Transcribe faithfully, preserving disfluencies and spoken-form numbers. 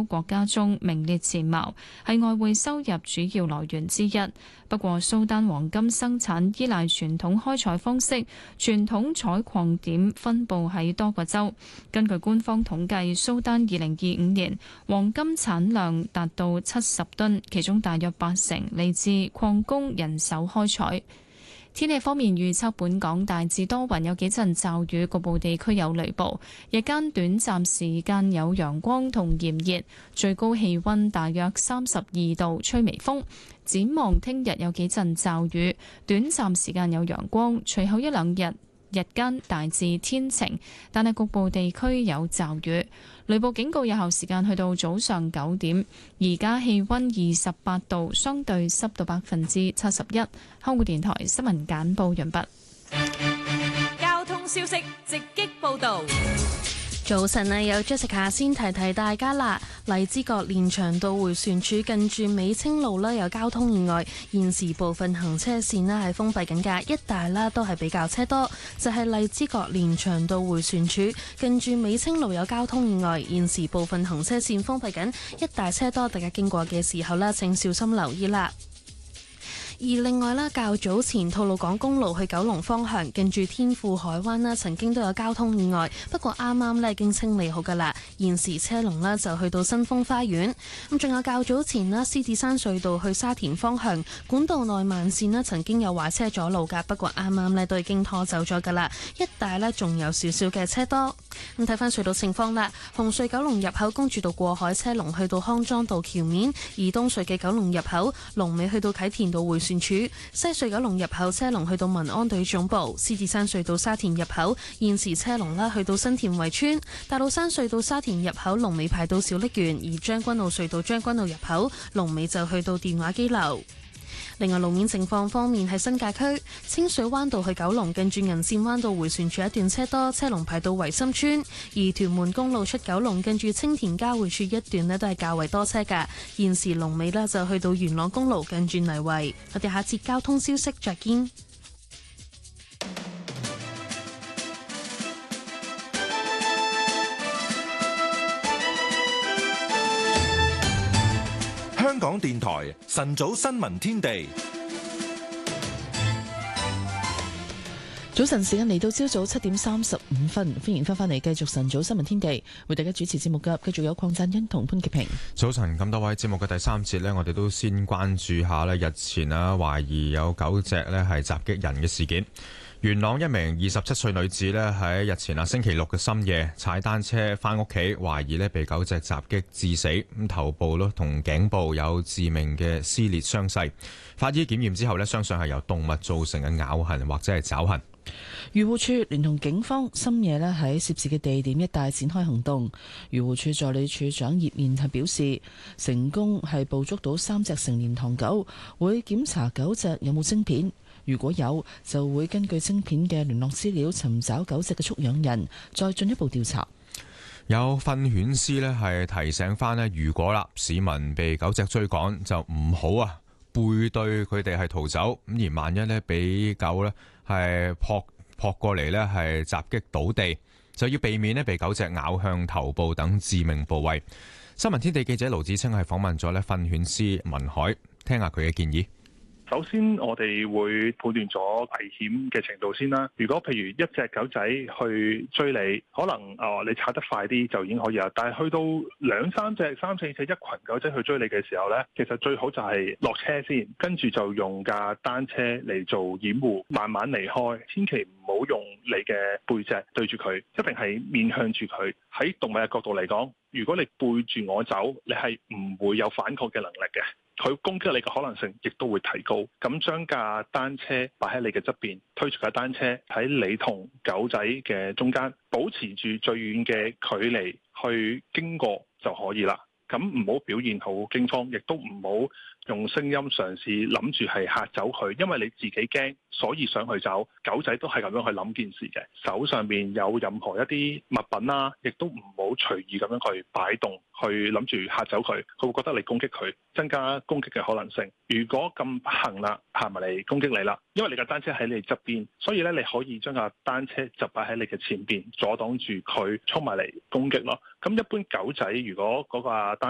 洲國家中名列前茅，係外匯收入主要來源之一。不過，蘇丹黃金生產依賴傳統開採方式，傳統採礦點分佈喺多個州。根據官方統計，蘇丹二零二五年黃金產量達到七十噸，其中大約八成嚟自礦工人手開採。天氣方面預測，本港大致多雲，有幾陣驟雨，局部地區有雷暴。日間短暫時間有陽光同炎熱，最高氣溫大約三十二度，吹微風。展望聽日有幾陣驟雨，短暫時間有陽光，隨後一兩日日間大致天晴，但係局部地區有驟雨。雷暴警告有效時間去到早上九點。而家氣溫二十八度，相對濕度百分之七十一。香港電台新聞簡報完畢。 交通消息直擊報道。 早晨啊，有 Jessica 先提提大家啦。荔枝角連翔道迴旋處近住美清路啦，有交通意外，現時部分行車線咧係封閉緊㗎，一帶啦都係比較車多。就係、是、荔枝角連翔道迴旋處近住美清路有交通意外，現時部分行車線封閉緊，一帶車多，大家經過嘅時候咧，請小心留意啦。而另外啦，較早前吐露港公路去九龍方向，近住天賦海灣啦，曾經都有交通意外，不過啱啱咧已經清理好噶啦。現時車龍咧就去到新豐花園。咁仲有較早前啦，獅子山隧道去沙田方向管道內慢線咧，曾經有壞車阻路噶，不過啱啱咧都已經拖走咗噶啦。一帶咧仲有少少嘅車多。咁睇翻隧道情況啦，紅隧九龍入口公主道過海車龍去到康莊道橋面，而東隧嘅九龍入口龍尾去到啟田道迴旋處，西隧九龍入口車龍去到民安隊總部，獅子山隧道沙田入口現時車龍啦去到新田圍村，大老山隧道沙田入口龍尾排到小瀝源，而將軍澳隧道將軍澳入口龍尾就去到電話機樓。另外路面情況方面，喺新界區清水灣道去九龍近住銀線灣道迴旋處一段車多，車龍排到維深村；而屯門公路出九龍近住青田交匯處一段呢都係較為多車㗎。現時龍尾呢就去到元朗公路近住泥圍。我哋下次交通消息再見。 香港電台晨早新聞天地， 早晨時間嚟到朝早七點三十五分，歡迎翻返嚟繼續晨早新聞天地，為大家主持節目嘅繼續有鄺贊恩同潘潔平。 早晨，咁多位，節目嘅第三節呢，我哋都先關注下呢日前啊懷疑有狗隻呢係襲擊人嘅事件。元朗一名二十七歲女子呢喺日前啊星期六嘅深夜踩單車返屋企，懷疑呢被狗隻襲擊致死，咁頭部咯同頸部有致命嘅撕裂傷勢。法醫檢驗之後呢，相信係由動物造成嘅咬痕或者係爪痕。 漁護署聯同警方深夜咧喺涉事嘅地點一帶展開行動。漁護署助理署長葉面係表示，成功係捕捉到三隻成年唐狗，會檢查狗隻有冇晶片。如果有，就會根據晶片嘅聯絡資料尋找狗隻嘅畜養人，再進一步調查。 有訓犬師呢係提醒翻呢，如果啦市民被狗隻追趕，就唔好啊背對佢哋係逃走。咁而萬一呢俾狗呢係撲撲過嚟呢係襲擊倒地，就要避免呢被狗隻咬向頭部等致命部位。新聞天地記者盧子清係訪問咗呢訓犬師文海，聽下佢嘅建議。 首先，我哋會判斷咗危險嘅程度先啦。如果譬如一隻狗仔去追你，可能哦你踩得快啲就已經可以啦。但係去到兩三隻、三四隻一群狗仔去追你嘅時候呢，其實最好就係落車先，跟住就用架單車嚟做掩護，慢慢離開。千祈唔好用你嘅背脊對住佢，一定係面向住佢。喺動物嘅角度嚟講，如果你背住我走，你係唔會有反抗嘅能力嘅。佢攻擊你嘅可能性亦都會提高。咁將架單車擺喺你嘅側邊，推住架單車喺你同狗仔嘅中間，保持住最遠嘅距離去經過就可以啦。咁唔好表現好驚慌，亦都唔好用聲音嘗試諗住係嚇走佢，因為你自己驚，所以想去走。狗仔都係咁樣去諗件事嘅。手上邊有任何一啲物品啦，亦都唔好隨意咁樣去擺動，去諗住嚇走佢，佢會覺得你攻擊佢，增加攻擊嘅可能性。如果咁不幸啦，行埋嚟攻擊你啦，因為你架單車喺你側邊，所以咧你可以將架單車就擺喺你嘅前邊，阻擋住佢衝埋嚟攻擊咯。咁一般狗仔如果嗰個單